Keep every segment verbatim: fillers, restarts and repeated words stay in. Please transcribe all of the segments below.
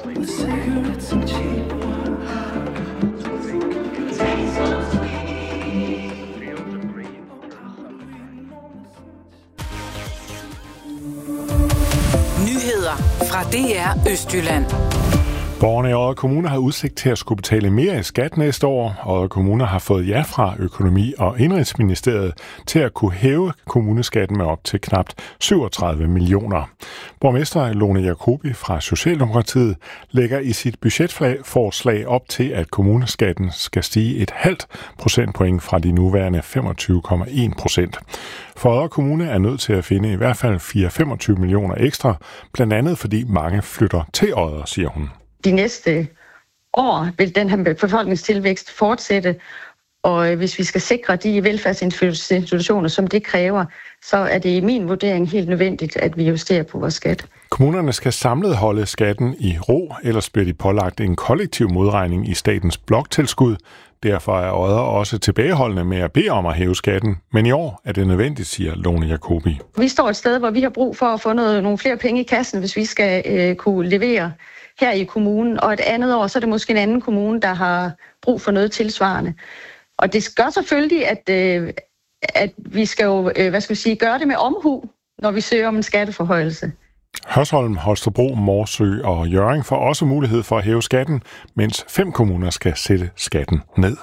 Nyheder fra D R Østjylland. Borgerne i Odder Kommune har udsigt til at skulle betale mere i skat næste år. Odder Kommune har fået ja fra Økonomi- og Indenrigsministeriet til at kunne hæve kommuneskatten med op til knapt syvogtredive millioner. Borgmester Lone Jacobi fra Socialdemokratiet lægger i sit budgetforslag op til, at kommuneskatten skal stige et halvt procentpoint fra de nuværende femogtyve komma en procent. For Odder Kommune er nødt til at finde i hvert fald fire til femogtyve millioner ekstra, blandt andet fordi mange flytter til Odder, siger hun. De næste år vil den her befolkningstilvækst fortsætte, og hvis vi skal sikre de velfærdsinstitutioner, som det kræver, så er det i min vurdering helt nødvendigt, at vi justerer på vores skat. Kommunerne skal samlet holde skatten i ro, ellers bliver de pålagt en kollektiv modregning i statens bloktilskud. Derfor er Odder også tilbageholdende med at bede om at hæve skatten, men i år er det nødvendigt, siger Lone Jacobi. Vi står et sted, hvor vi har brug for at få noget, nogle flere penge i kassen, hvis vi skal øh, kunne levere her i kommunen, og et andet år, så er det måske en anden kommune, der har brug for noget tilsvarende. Og det gør selvfølgelig, at, øh, at vi skal jo, øh, hvad skal vi sige, gøre det med omhu, når vi søger om en skatteforhøjelse. Hørsholm, Holstebro, Morsø og Hjørring får også mulighed for at hæve skatten, mens fem kommuner skal sætte skatten ned.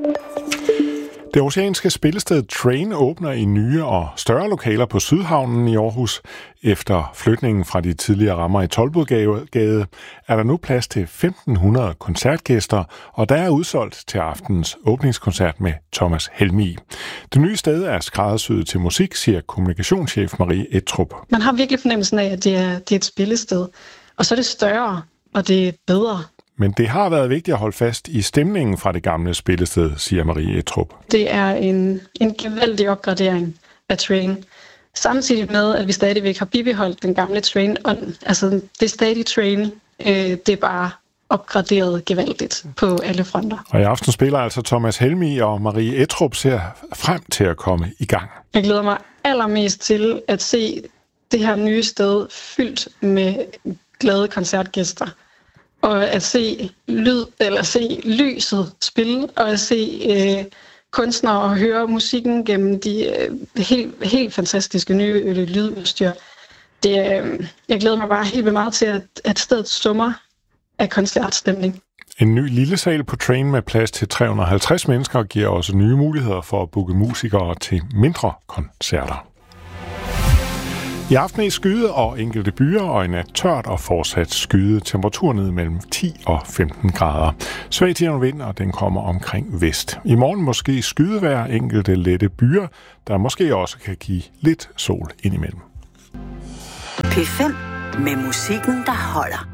Det oceanske spillested Train åbner i nye og større lokaler på Sydhavnen i Aarhus. Efter flytningen fra de tidligere rammer i Toldbodgade er der nu plads til femten hundrede koncertgæster, og der er udsolgt til aftens åbningskoncert med Thomas Helmig. Det nye sted er skræddersyet til musik, siger kommunikationschef Marie Ettrup. Man har virkelig fornemmelsen af, at det er, det er et spillested, og så er det større, og det er bedre. Men det har været vigtigt at holde fast i stemningen fra det gamle spillested, siger Marie Ettrup. Det er en, en gevaldig opgradering af Train. Samtidig med, at vi stadigvæk har bibeholdt den gamle Train. Og, altså, det er stadig Train. Øh, det er bare opgraderet gevaldigt på alle fronter. Og i aften spiller altså Thomas Helmig, og Marie Ettrup ser frem til at komme i gang. Jeg glæder mig allermest til at se det her nye sted fyldt med glade koncertgæster. Og at se lyd, eller se lyset spille, og at se øh, kunstnere og høre musikken gennem de øh, helt, helt fantastiske nye øh, lydudstyr. Det, øh, jeg glæder mig bare helt meget til, at, at stedet summer af koncertstemning. En ny lille sal på Train med plads til tre hundrede og halvtreds mennesker giver også nye muligheder for at booke musikere til mindre koncerter. I aften er skyde og enkelte byer, og i nat tørt og fortsat skyde. Temperatur ned mellem ti og femten grader. Svag til vind, og den kommer omkring vest. I morgen måske skydevejr, enkelte lette byer, der måske også kan give lidt sol indimellem. P fem med musikken, der holder.